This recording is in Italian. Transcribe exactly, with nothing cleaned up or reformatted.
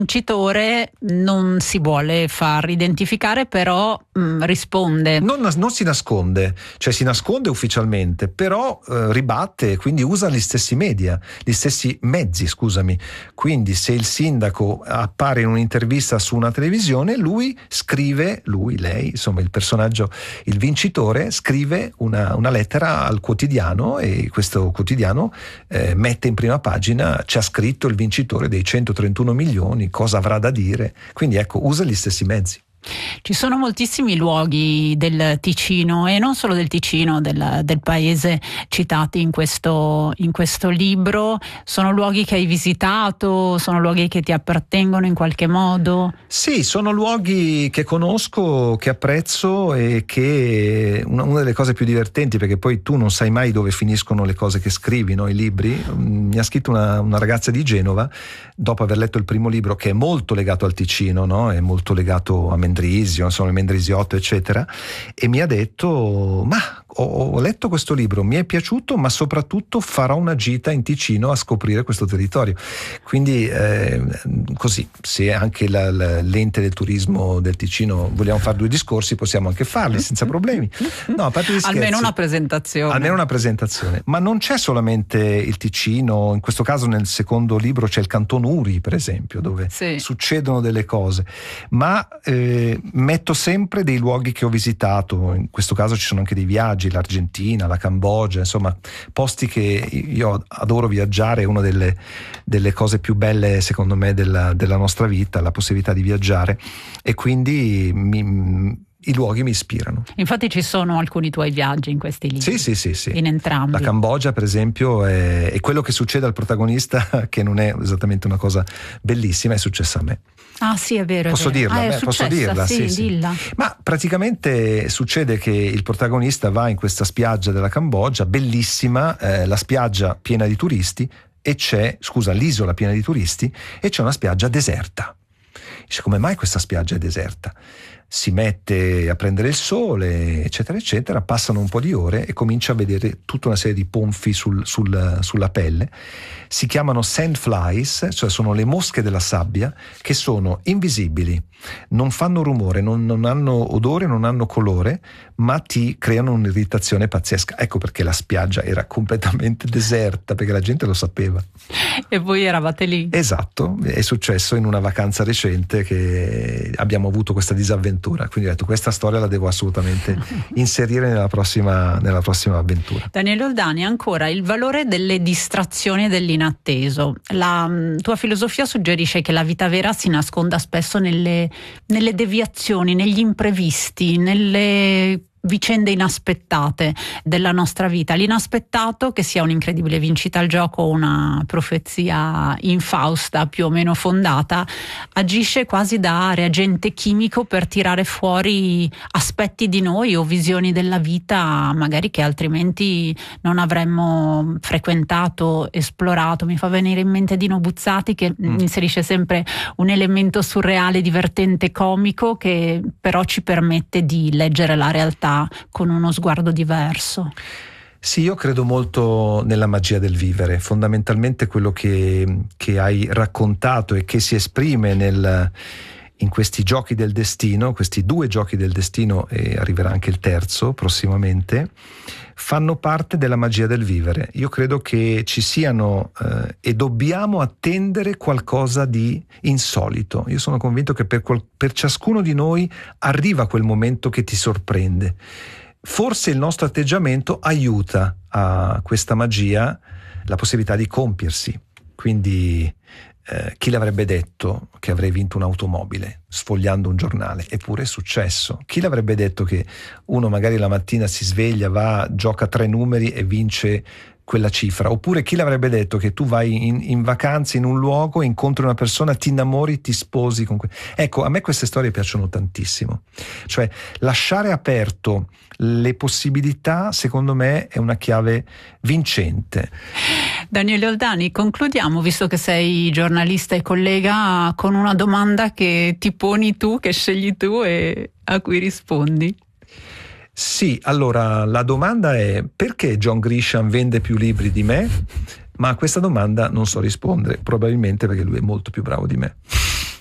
vincitore non si vuole far identificare, però mh, risponde. Non, non si nasconde, cioè si nasconde ufficialmente, però eh, ribatte, quindi usa gli stessi media, gli stessi mezzi, scusami. Quindi se il sindaco appare in un'intervista su una televisione, lui scrive, lui, lei, insomma il personaggio, il vincitore, scrive una, una lettera al quotidiano, e questo quotidiano eh, mette in prima pagina: c'ha scritto il vincitore dei centotrentuno milioni, cosa avrà da dire. Quindi ecco, usa gli stessi mezzi. Ci sono moltissimi luoghi del Ticino, e non solo del Ticino, del, del paese, citati in questo, in questo libro. Sono luoghi che hai visitato? Sono luoghi che ti appartengono in qualche modo? Sì, sono luoghi che conosco, che apprezzo, e che una, una delle cose più divertenti, perché poi tu non sai mai dove finiscono le cose che scrivi, no? I libri. Mi ha scritto una, una ragazza di Genova, dopo aver letto il primo libro, che è molto legato al Ticino, no? È molto legato a Mendrisio, insomma il Mendrisiotto eccetera, e mi ha detto: ma ho, ho letto questo libro, mi è piaciuto, ma soprattutto farò una gita in Ticino a scoprire questo territorio. Quindi eh, così, se anche la, la, l'ente del turismo del Ticino vogliamo fare due discorsi, possiamo anche farli senza problemi. No, a parte gli scherzi, almeno una presentazione almeno una presentazione. Ma non c'è solamente il Ticino, in questo caso nel secondo libro c'è il Canton Uri, per esempio, dove sì. succedono delle cose, ma eh, metto sempre dei luoghi che ho visitato. In questo caso ci sono anche dei viaggi, l'Argentina, la Cambogia, insomma posti che io adoro viaggiare. È una delle, delle cose più belle secondo me della, della nostra vita, la possibilità di viaggiare, e quindi mi i luoghi mi ispirano. Infatti ci sono alcuni tuoi viaggi in questi libri. Sì, sì, sì, sì. In entrambi. La Cambogia, per esempio, è, è quello che succede al protagonista, che non è esattamente una cosa bellissima, è successa a me. Ah sì, è vero. Posso è vero. dirla? Ah, è Beh, successa, posso dirla? Sì, sì, dilla. sì. Ma praticamente succede che il protagonista va in questa spiaggia della Cambogia, bellissima, eh, la spiaggia piena di turisti, e c'è, scusa, l'isola piena di turisti, e c'è una spiaggia deserta. Dice: come mai questa spiaggia è deserta? Si mette a prendere il sole, eccetera eccetera, passano un po' di ore e comincia a vedere tutta una serie di ponfi sul, sul, sulla pelle. Si chiamano sandflies, cioè sono le mosche della sabbia, che sono invisibili, non fanno rumore, non, non hanno odore, non hanno colore, ma ti creano un'irritazione pazzesca. Ecco perché la spiaggia era completamente deserta, perché la gente lo sapeva. E voi eravate lì? Esatto, è successo in una vacanza recente che abbiamo avuto questa disavventura. Quindi ho detto: questa storia la devo assolutamente inserire nella prossima, nella prossima avventura. Daniele Oldani, ancora il valore delle distrazioni e dell'inatteso. La mh, tua filosofia suggerisce che la vita vera si nasconda spesso nelle, nelle deviazioni, negli imprevisti, nelle vicende inaspettate della nostra vita. L'inaspettato, che sia un'incredibile vincita al gioco o una profezia infausta più o meno fondata, agisce quasi da reagente chimico per tirare fuori aspetti di noi o visioni della vita magari che altrimenti non avremmo frequentato, esplorato. Mi fa venire in mente Dino Buzzati, che mm. inserisce sempre un elemento surreale, divertente, comico, che però ci permette di leggere la realtà con uno sguardo diverso. Sì, io credo molto nella magia del vivere. Fondamentalmente quello che, che hai raccontato e che si esprime nel, in questi giochi del destino, questi due giochi del destino, e arriverà anche il terzo prossimamente, fanno parte della magia del vivere. Io credo che ci siano eh, e dobbiamo attendere qualcosa di insolito. Io sono convinto che per, qual- per ciascuno di noi arriva quel momento che ti sorprende. Forse il nostro atteggiamento aiuta a questa magia la possibilità di compiersi. Quindi eh, chi l'avrebbe detto che avrei vinto un'automobile sfogliando un giornale? Eppure è successo. Chi l'avrebbe detto che uno magari la mattina si sveglia, va, gioca tre numeri e vince quella cifra? Oppure chi l'avrebbe detto che tu vai in, in vacanza in un luogo, incontri una persona, ti innamori, ti sposi con que- ecco, a me queste storie piacciono tantissimo. Cioè lasciare aperto le possibilità, secondo me, è una chiave vincente. Daniele Oldani, concludiamo, visto che sei giornalista e collega, con una domanda che ti poni tu, che scegli tu e a cui rispondi. Sì, allora la domanda è: perché John Grisham vende più libri di me? Ma a questa domanda non so rispondere, probabilmente perché lui è molto più bravo di me.